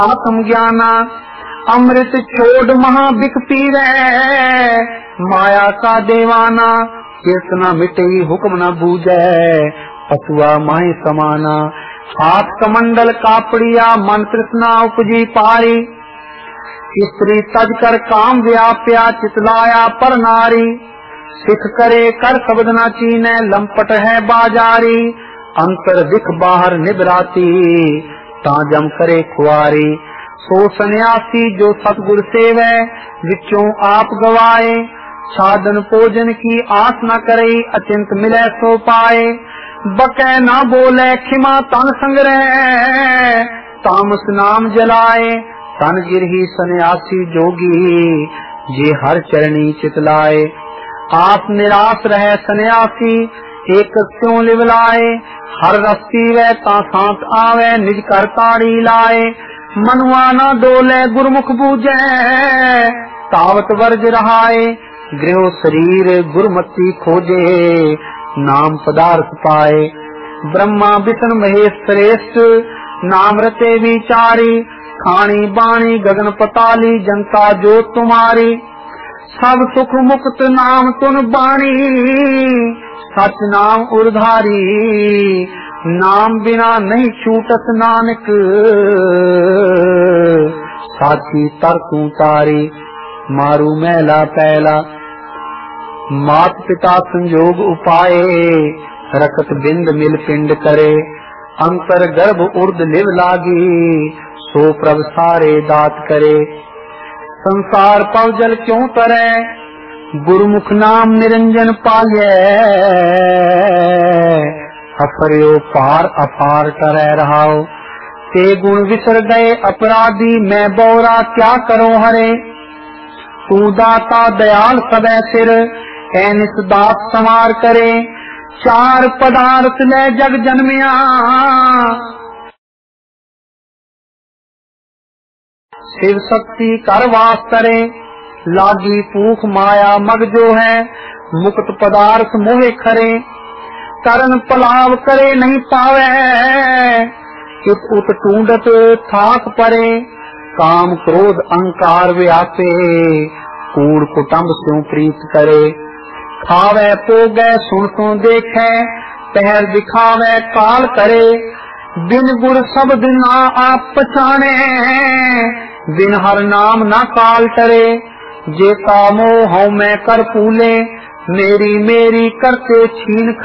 आत्म ज्ञाना अमृत छोड़ महा बिक पीवे, माया का देवाना किस न मिटे हुक्म न बूझे, पशुआ माही समाना। हाथ कमंडल कापड़िया मन तृष्णा उपजी पारी, स्त्री तज कर काम व्याप्या चितलाया पर नारी। सिख करे कर शब्द न चीने लंपट है बाजारी, अंतर दिख बाहर निबराती ताजम करे खुआरी। सो सन्यासी जो सतगुर सेवे विचों आप गवाए, साधन भोजन की आस न करे अचिंत मिले सो पाए। बकै न बोले खिमा तन संग्रह, तामस नाम जलाए। तन गिरही सन्यासी जोगी जे हर चरणी चितलाए। आप निराश रहे सन्यासी एक क्यों लिवलाए, हर रस्ती वे ता सांस आवे निज कर ताड़ी लाए। मनुआ न डोले गुरमुख बूझे तावत वर्ज रहाए, गृह शरीर गुरमति खोजे नाम पदार्थ पाए। ब्रह्मा विष्णु महेश श्रेष्ठ नाम रते विचारी, खानी बाणी गगन पताली जनता जो तुम्हारी। सब सुख मुक्त नाम तुन बाणी, सच नाम उर्धारी। नाम बिना नहीं छूटत नानक, साची तरकू तारी। मारू मैला पैला मात पिता संयोग उपाये, रखत बिंद मिल पिंड करे। अंतर गर्भ उर्द लिव लागी, सो प्रभ सारे दात करे। संसार पव जल क्यों तरे, गुरुमुख नाम निरंजन पाये। अफर्यो पार अपार टरै रहाओ, ते गुण विसर गए अपराधी। मैं बौरा क्या करो हरे, तू दाता दयाल सदै सिर। ऐनिस दात संवार करे, चार पदार्थ ले जग जन्मिया। शिव शक्ति कर वास करे, लागी पूख माया मग जो है। मुक्त पदार्थ मोहे खरे, करन पलाव करे नहीं पावे। इत उत टूंडत थाक परे, काम क्रोध अहंकार व्यापे। कूड़ कुटुंब स्यों प्रीत करे, खावे पोगे सुन सुन देखे। पहर दिखावे काल करे, बिन गुर शब्द ना आप पछाने। बिन हर नाम ना काल टरे, जे कामो हऊँ मैं कर फूले। मेरी मेरी करते छीन